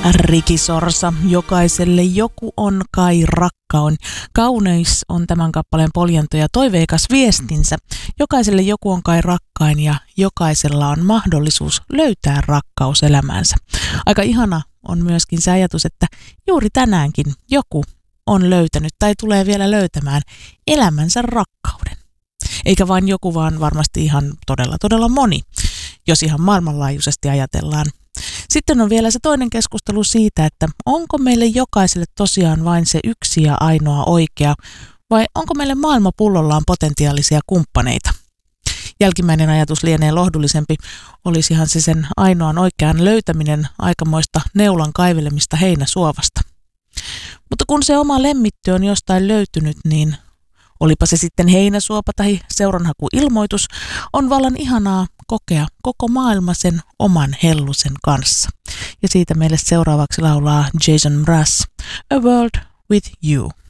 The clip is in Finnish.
Riki Sorsa, jokaiselle joku on kai rakkaun. Kauneus on tämän kappaleen poljanto ja toiveikas viestinsä. Jokaiselle joku on kai rakkain ja jokaisella on mahdollisuus löytää rakkaus elämäänsä. Aika ihana on myöskin se ajatus, että juuri tänäänkin joku on löytänyt tai tulee vielä löytämään elämänsä rakkauden. Eikä vain joku, vaan varmasti ihan todella moni, jos ihan maailmanlaajuisesti ajatellaan. Sitten on vielä se toinen keskustelu siitä, että onko meille jokaiselle tosiaan vain se yksi ja ainoa oikea, vai onko meille maailma pullollaan potentiaalisia kumppaneita. Jälkimmäinen ajatus lienee lohdullisempi, olisihan se sen ainoan oikean löytäminen aikamoista neulan kaivelemista heinäsuovasta. Mutta kun se oma lemmitty on jostain löytynyt, niin olipa se sitten heinäsuopa tai seuranhakuilmoitus, on vallan ihanaa kokea koko maailma sen oman hellusen kanssa. Ja siitä meille seuraavaksi laulaa Jason Mraz, A World with You.